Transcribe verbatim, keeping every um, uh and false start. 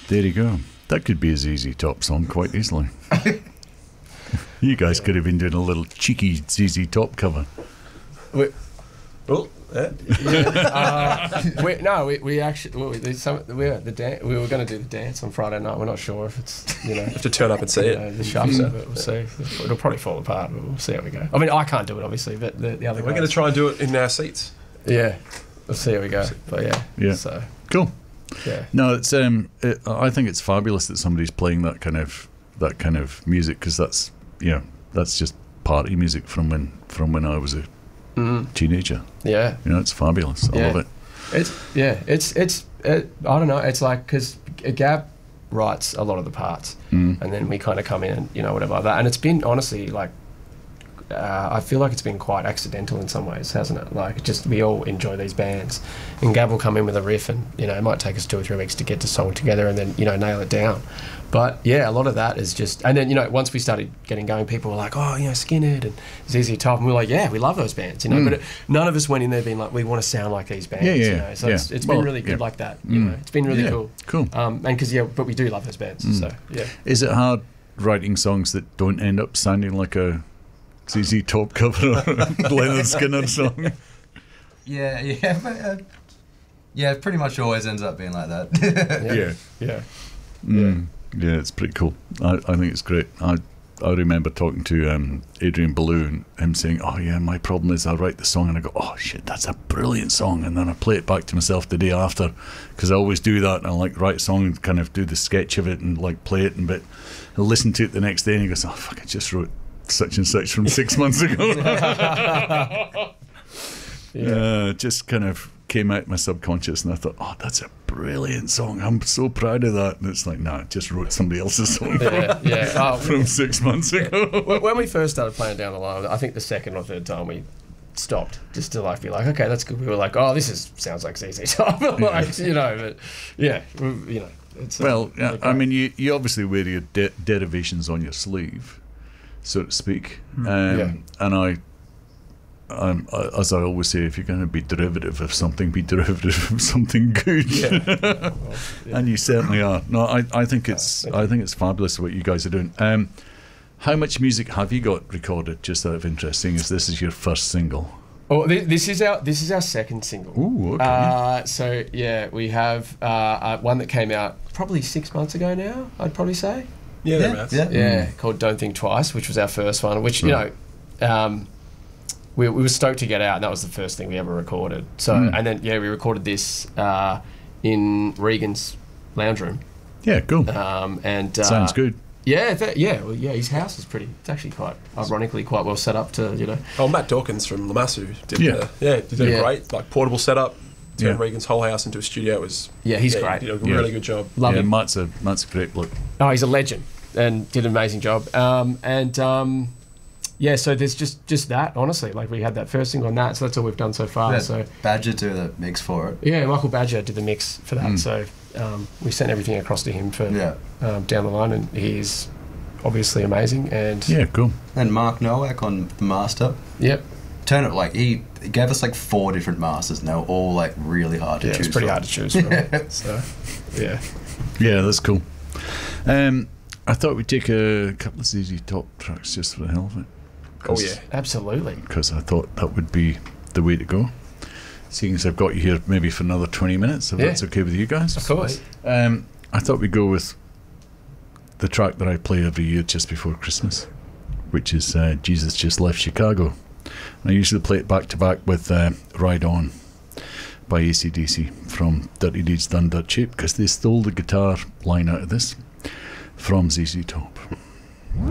There you go. That could be a Z Z Top song quite easily. You guys could have been doing a little cheeky Z Z Top cover. We, well, yeah. yeah. Uh, we, no, we, we actually we, there's some, we, were, the dan- we were going to do the dance on Friday night. We're not sure if it's, you know. You have to turn up and see you it. know, the sharps of it. We'll see. It'll probably fall apart, but we'll see how we go. I mean, I can't do it, obviously, but the, the other We're guys. going to try and do it in our seats. Yeah. We'll see how we go. But yeah. Yeah. So, Cool. yeah. No, it's um, it, I think it's fabulous that somebody's playing that kind of that kind of music, because that's you know that's just party music from when from when I was a Mm. teenager. Yeah. You know, it's fabulous. I Yeah. love it. It's yeah, it's it's it, I don't know. It's like because Gab writes a lot of the parts, Mm. and then we kind of come in and you know whatever like that. And it's been honestly like uh, I feel like it's been quite accidental in some ways, hasn't it? Like just we all enjoy these bands, and Gab will come in with a riff, and you know it might take us two or three weeks to get the song together, and then you know nail it down. But yeah, a lot of that is just, and then you know once we started getting going, people were like, oh, you know, Skinhead and Z Z Top, and we were like, yeah, we love those bands, you know. Mm. But it, none of us went in there being like, we want to sound like these bands, Yeah, yeah, you know. So yeah. it's, it's Well, been really good yeah. like that, you Mm. know. It's been really Yeah, cool. cool. Um, and because yeah, but we do love those bands, Mm. so yeah. Is it hard writing songs that don't end up sounding like a Z Z Top cover or a Leonard Skinner song? Yeah, yeah, but, uh, yeah. It pretty much always ends up being like that. Yeah. Yeah. Mm. Yeah, it's pretty cool. I, I think it's great. I I remember talking to um, Adrian Ballou and him saying, oh yeah, my problem is I write the song and I go, oh shit, that's a brilliant song, and then I play it back to myself the day after, because I always do that, and I like write a song and kind of do the sketch of it and like play it, and but I listen to it the next day and he goes, oh fuck, I just wrote such and such from six months ago. Yeah. Uh, just kind of came out my subconscious, and I thought, oh, that's a brilliant song. I'm so proud of that. And it's like, no, I just wrote somebody else's song Yeah, yeah. Oh, from six months ago. When when we first started playing Down the Line, I think the second or third time we stopped just to like be like, okay, that's good. We were like, oh, this is sounds like Z Z Top, like you know, but yeah, we- you know. It's, uh, Well, yeah, really I great. mean, you, you obviously wear your de- derivations on your sleeve, so to speak. Um, Yeah. And I, I'm, I, as I always say, if you're going to be derivative of something, be derivative of something good. Yeah. Well, yeah. And you certainly are. No, I, I think it's thank I you. think it's fabulous what you guys are doing. Um, how much music have you got recorded? Just out of interest, seeing as this is your first single. Oh, thi- this is our this is our second single. Ooh, okay. Uh, so yeah, we have uh, uh, one that came out probably six months ago now. I'd probably say. Yeah, Yeah, thereabouts. yeah. Yeah, called Don't Think Twice, which was our first one. Which you Right. know, um, we we were stoked to get out, and that was the first thing we ever recorded. So Mm. and then yeah, we recorded this uh, in Regan's lounge room. Yeah, cool. Um, and uh, Sounds good. Yeah, that, yeah, well, yeah. His house is pretty. It's actually quite, ironically, quite well set up to you know. Oh, Matt Dawkins from Lamassu did Yeah. uh, yeah, he did Yeah. a great like portable setup. Turned Yeah. Regan's whole house into a studio. It was Yeah, he's yeah, great. He did a Yeah. really good job. Love yeah, him. Matt's a Matt's a great bloke. Oh, he's a legend and did an amazing job. Um, and um, yeah, so there's just just that. Honestly, like we had that first single on that, so that's all we've done so far. Yeah, So Badger do the mix for it. yeah, Michael Badger did the mix for that. Mm. So um, we sent everything across to him for Yeah. um, down the line, and he's obviously amazing. And Yeah, cool. And Mark Nowak on the master. yep, Turn it like he, he gave us like four different masters, and they were all like really hard to yeah, choose. it's pretty from. hard to choose from. So yeah, Yeah, that's cool. Um, I thought we'd take a couple of Z Z Top tracks just for the hell of it. Oh yeah. absolutely. Because I thought that would be the way to go. Seeing as I've got you here maybe for another twenty minutes, if Yeah. that's okay with you guys. Of course. Um, I thought we'd go with the track that I play every year just before Christmas, which is uh, Jesus Just Left Chicago. And I usually play it back to back with uh, Ride On by A C D C from Dirty Deeds Done Dirt Cheap, because they stole the guitar line out of this from Z Z Top.